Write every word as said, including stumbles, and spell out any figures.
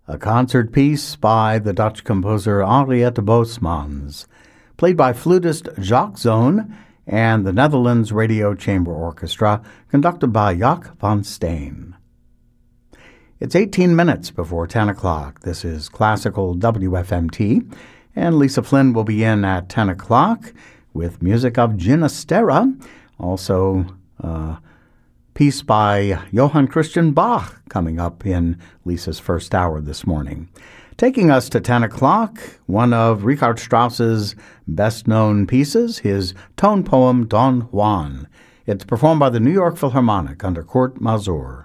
a concert piece by the Dutch composer Henriette Boesmans, played by flutist Jacques Zohn and the Netherlands Radio Chamber Orchestra, conducted by Jaak van Steen. It's eighteen minutes before ten o'clock. This is Classical W F M T, and Lisa Flynn will be in at ten o'clock with music of Ginastera, also uh, piece by Johann Christian Bach coming up in Lisa's first hour this morning. Taking us to ten o'clock, one of Richard Strauss's best-known pieces, his tone poem Don Juan. It's performed by the New York Philharmonic under Kurt Masur.